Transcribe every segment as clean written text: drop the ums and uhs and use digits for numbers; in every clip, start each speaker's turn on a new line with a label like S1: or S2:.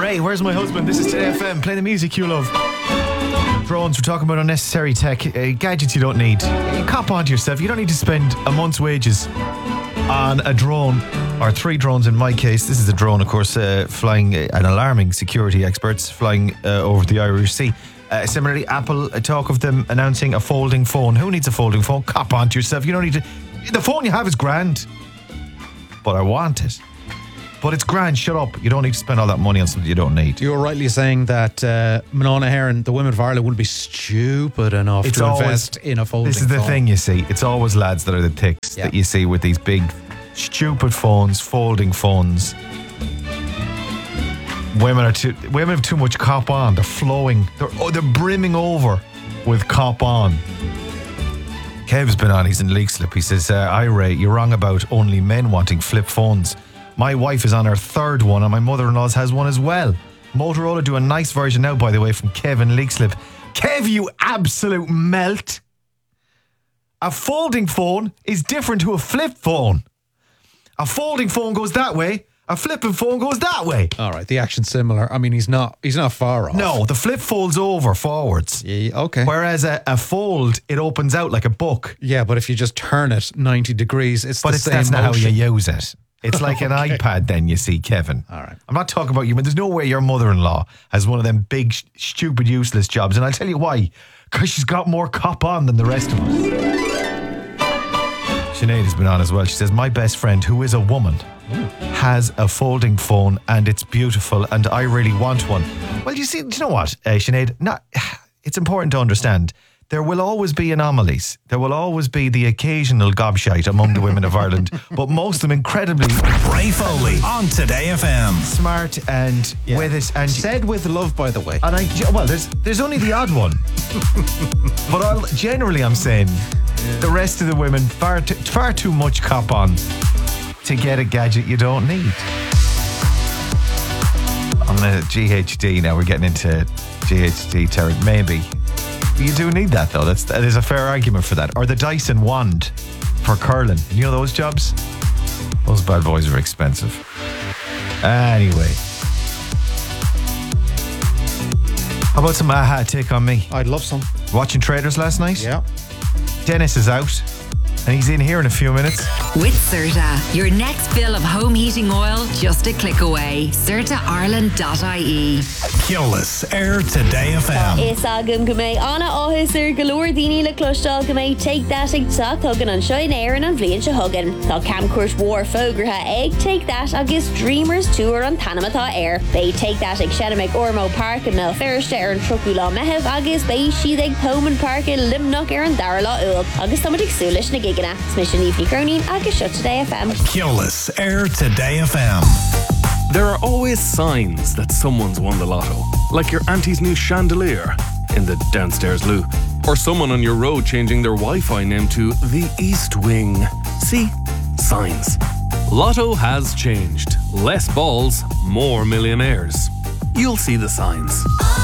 S1: Ray, where's my husband? This is Today FM. Play the music you love. Drones, we're talking about unnecessary tech, gadgets you don't need. Cop onto yourself. You don't need to spend a month's wages on a drone, or 3 drones in my case. This is a drone, of course, flying an alarming security experts flying over the Irish Sea. Similarly, Apple, talk of them announcing a folding phone. Who needs a folding phone? Cop onto yourself. You don't need to. The phone you have is grand, but I want it. But it's grand, shut up. You don't need to spend all that money on something you don't need.
S2: You were rightly saying that Monaghan, the women of Ireland, wouldn't be stupid enough to invest in a folding phone.
S1: This is the thing, you see. It's always lads that are the ticks that you see with these big, stupid phones, folding phones. Women have too much cop on. They're flowing. They're brimming over with cop on. Kev's been on. He's in Leixlip. He says, Ray, you're wrong about only men wanting flip phones. My wife is on her 3rd one, and my mother-in-law's has one as well. Motorola do a nice version now, by the way, from Kev in Leixlip. Kev, you absolute melt. A folding phone is different to a flip phone. A folding phone goes that way. A flipping phone goes that way.
S2: All right, the action's similar. I mean, he's not far off.
S1: No, the flip folds over forwards.
S2: Yeah, okay.
S1: Whereas a fold, it opens out like a book.
S2: Yeah, but if you just turn it 90 degrees, it's the same
S1: that's not
S2: motion.
S1: how you use it. It's like an iPad then, you see, Kevin.
S2: All right.
S1: I'm not talking about you, but there's no way your mother-in-law has one of them big, stupid, useless jobs. And I'll tell you why. Because she's got more cop on than the rest of us. Sinead has been on as well. She says, my best friend, who is a woman, has a folding phone and it's beautiful and I really want one. Well, do you know what, Sinead? It's important to understand. There will always be anomalies. There will always be the occasional gobshite among the women of Ireland, but most of them incredibly...
S3: Ray Foley on Today FM.
S1: Smart and with it. And
S2: said with love, by the way.
S1: And there's only the odd one. But generally I'm saying the rest of the women, far too much cop on to get a gadget you don't need. On the GHD now, we're getting into GHD territory. Maybe. You do need that though. That is a fair argument for that. Or the Dyson wand for curling. You know those jobs? Those bad boys are expensive. Anyway. How about some AHA Take On Me?
S2: I'd love some.
S1: Watching Traders last night?
S2: Yeah.
S1: Dennis is out. And he's in here in a few minutes.
S4: With CERTA, your next bill of home heating oil just a click away. CERTAIreland.ie.
S3: Keolis, Air Today FM.
S5: Is agam gumay Anna Ohusir galore dini le clustal gumay take that ag tuck huggin on shine air and on vlian she huggin. Thal camcourt war foger ha egg take that agus Dreamers tour on Panama Air. They take that ag Shenamig Ormo Park and Melferish air and Trocula Mehev agus bay she ag Thoman Park in Limnock air and Darla Ul. Agus somebody sulish na gigana. Smission Evening Cronin agus shut Today FM.
S3: Keolis, Air Today FM.
S6: There are always signs that someone's won the lotto, like your auntie's new chandelier in the downstairs loo, or someone on your road changing their Wi-Fi name to the East Wing. See? Signs. Lotto has changed. Less balls, more millionaires. You'll see the signs.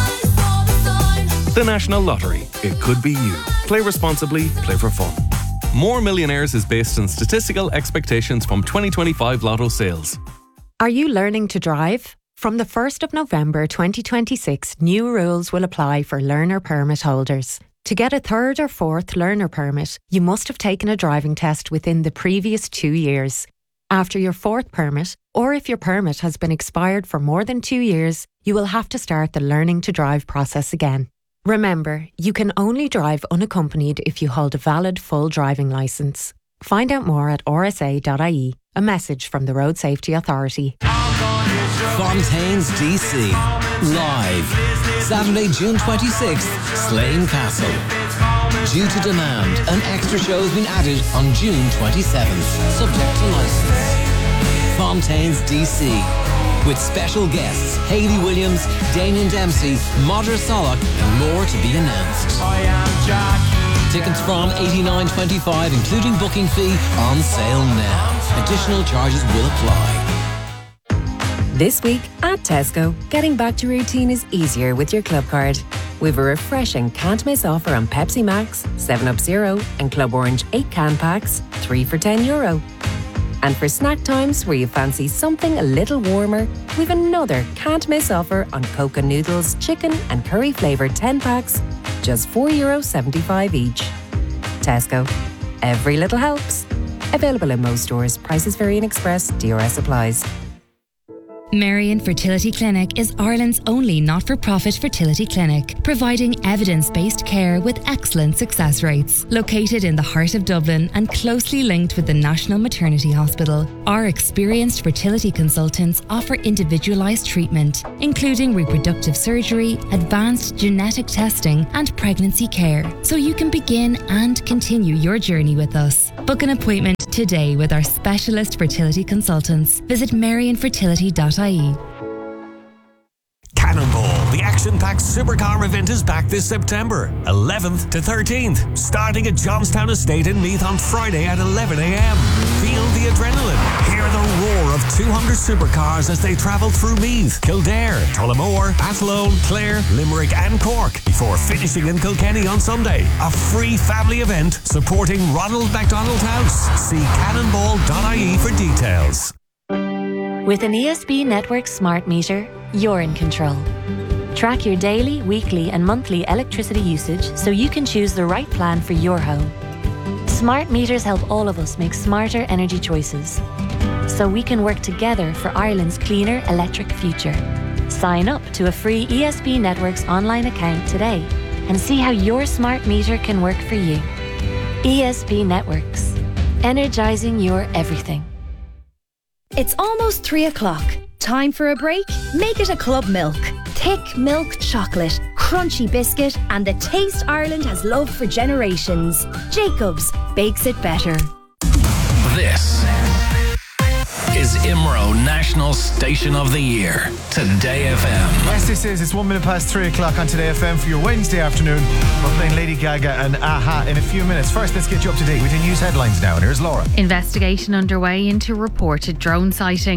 S6: The National Lottery. It could be you. Play responsibly, play for fun. More Millionaires is based on statistical expectations from 2025 Lotto sales.
S7: Are you learning to drive? From the 1st of November 2026, new rules will apply for learner permit holders. To get a 3rd or 4th learner permit, you must have taken a driving test within the previous 2 years. After your 4th permit, or if your permit has been expired for more than 2 years, you will have to start the learning to drive process again. Remember, you can only drive unaccompanied if you hold a valid full driving licence. Find out more at rsa.ie. A message from the Road Safety Authority.
S8: Fontaine's DC. Live. Saturday, June 26th, Slane Castle. Due to demand, an extra show has been added on June 27th, subject to licence. Fontaine's DC. With special guests Hayley Williams, Damien Dempsey, Modra Solak, and more to be announced. I am Jack. Tickets from $89.25, including booking fee, on sale now. Additional charges will apply.
S9: This week at Tesco, getting back to routine is easier with your Club Card. We've a refreshing can't miss offer on Pepsi Max, 7up Zero, and Club Orange 8 can packs, 3 for €10. And for snack times where you fancy something a little warmer, we've another can't miss offer on Coca noodles, chicken and curry flavoured 10 packs, just €4.75 each. Tesco. Every little helps. Available in most stores. Prices vary in Express. DRS applies.
S10: Marion Fertility Clinic is Ireland's only not-for-profit fertility clinic, providing evidence-based care with excellent success rates. Located in the heart of Dublin and closely linked with the National Maternity Hospital, our experienced fertility consultants offer individualised treatment, including reproductive surgery, advanced genetic testing and pregnancy care, so you can begin and continue your journey with us. Book an appointment today with our specialist fertility consultants. Visit marionfertility.ie.
S3: Cannonball, the action-packed supercar event is back this September, 11th to 13th, starting at Johnstown Estate in Meath on Friday at 11 a.m. Feel the adrenaline. Hear the roar of 200 supercars as they travel through Meath, Kildare, Tullamore, Athlone, Clare, Limerick and Cork before finishing in Kilkenny on Sunday. A free family event supporting Ronald McDonald House. See cannonball.ie for details.
S7: With an ESB Network smart meter, you're in control. Track your daily, weekly and monthly electricity usage so you can choose the right plan for your home. Smart meters help all of us make smarter energy choices, so we can work together for Ireland's cleaner electric future. Sign up to a free ESB Networks online account today and see how your smart meter can work for you. ESB Networks. Energising your everything.
S11: It's almost 3 o'clock. Time for a break? Make it a Club Milk. Thick milk chocolate, crunchy biscuit, and the taste Ireland has loved for generations. Jacobs bakes it better.
S8: This is IMRO National Station of the Year. Today FM.
S1: Yes, this is. It's 1 minute past 3 o'clock on Today FM for your Wednesday afternoon. We're playing Lady Gaga and Aha in a few minutes. First, let's get you up to date with your news headlines now. And here's Laura.
S12: Investigation underway into reported drone sighting.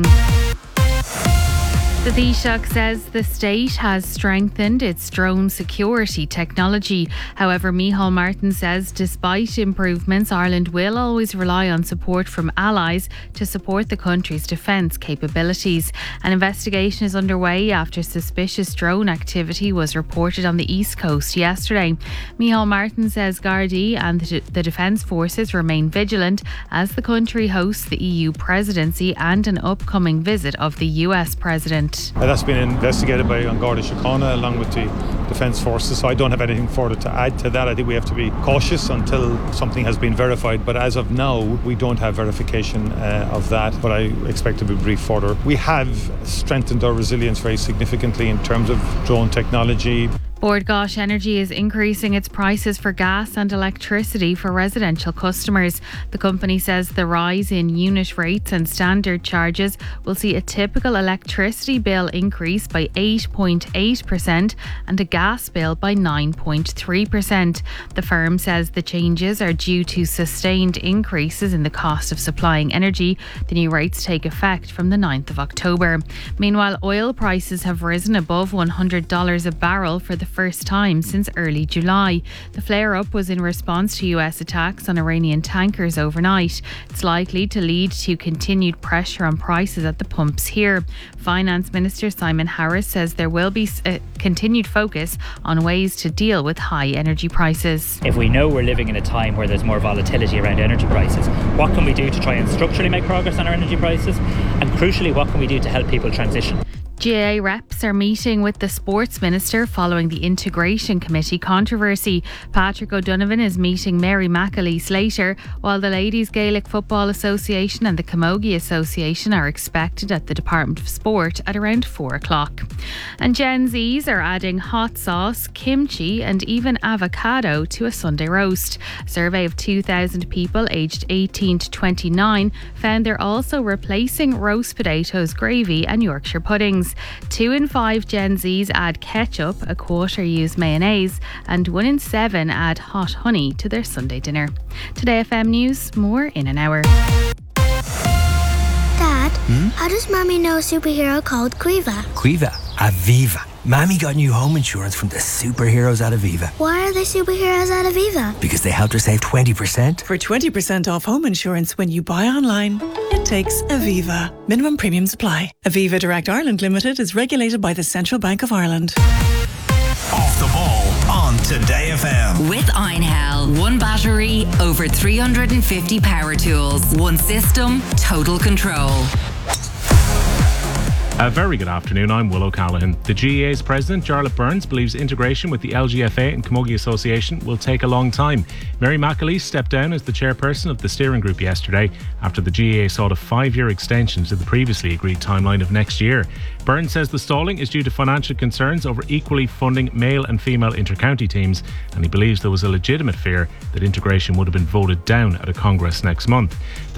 S12: The Taoiseach says the state has strengthened its drone security technology. However, Micheál Martin says despite improvements, Ireland will always rely on support from allies to support the country's defence capabilities. An investigation is underway after suspicious drone activity was reported on the East Coast yesterday. Micheál Martin says Gardaí and the Defence Forces remain vigilant as the country hosts the EU presidency and an upcoming visit of the US President.
S13: That's been investigated by An Garda Síochána along with the Defence Forces, so I don't have anything further to add to that. I think we have to be cautious until something has been verified, but as of now we don't have verification of that, but I expect to be briefed further. We have strengthened our resilience very significantly in terms of drone technology.
S12: Bord Gáis Energy is increasing its prices for gas and electricity for residential customers. The company says the rise in unit rates and standard charges will see a typical electricity bill increase by 8.8% and a gas bill by 9.3%. The firm says the changes are due to sustained increases in the cost of supplying energy. The new rates take effect from the 9th of October. Meanwhile, oil prices have risen above $100 a barrel for the first time since early July. The flare-up was in response to US attacks on Iranian tankers overnight. It's likely to lead to continued pressure on prices at the pumps here. Finance Minister Simon Harris says there will be a continued focus on ways to deal with high energy prices.
S14: If we know we're living in a time where there's more volatility around energy prices, what can we do to try and structurally make progress on our energy prices? And crucially, what can we do to help people transition?
S12: GAA reps are meeting with the Sports Minister following the Integration Committee controversy. Patrick O'Donovan is meeting Mary McAleese later, while the Ladies Gaelic Football Association and the Camogie Association are expected at the Department of Sport at around 4 o'clock. And Gen Zs are adding hot sauce, kimchi and even avocado to a Sunday roast. A survey of 2,000 people aged 18 to 29 found they're also replacing roast potatoes, gravy and Yorkshire puddings. 2 in 5 Gen Zs add ketchup, a quarter use mayonnaise, and 1 in 7 add hot honey to their Sunday dinner. Today FM News, more in an hour.
S15: Dad, how does Mommy know a superhero called Quiva?
S16: Quiva? Aviva. Mammy got new home insurance from the superheroes at Aviva.
S15: Why are they superheroes at Aviva?
S16: Because they helped her save 20%.
S17: For 20% off home insurance when you buy online. takes Aviva. Minimum premiums apply. Aviva Direct Ireland Limited is regulated by the Central Bank of Ireland.
S18: Off the ball on Today FM.
S4: With Einhell, one battery, over 350 power tools, one system, total control.
S19: A very good afternoon, I'm Will O'Callaghan. The GEA's president, Jarlath Burns, believes integration with the LGFA and Camogie Association will take a long time. Mary McAleese stepped down as the chairperson of the steering group yesterday after the GEA sought a 5-year extension to the previously agreed timeline of next year. Burns says the stalling is due to financial concerns over equally funding male and female inter-county teams, and he believes there was a legitimate fear that integration would have been voted down at a congress next month.